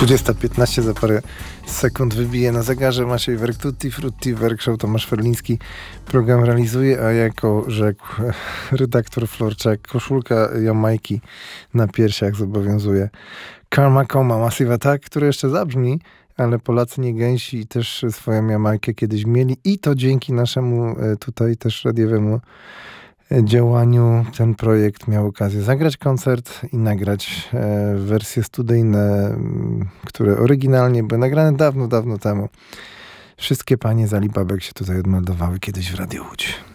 20:15 za parę sekund wybije na zegarze. Maciej Werk, Tutti Frutti, Werkshop, Tomasz Ferliński program realizuje, a jako rzekł redaktor Florczak, koszulka Jamajki na piersiach zobowiązuje. Karma Coma, Massive Attack, który jeszcze zabrzmi, ale Polacy nie gęsi i też swoją Jamajkę kiedyś mieli i to dzięki naszemu tutaj też radiowemu działaniu ten projekt miał okazję zagrać koncert i nagrać wersje studyjne, które oryginalnie były nagrane dawno, dawno temu. Wszystkie panie z Alibabek się tutaj odmeldowały kiedyś w Radiu Łódź.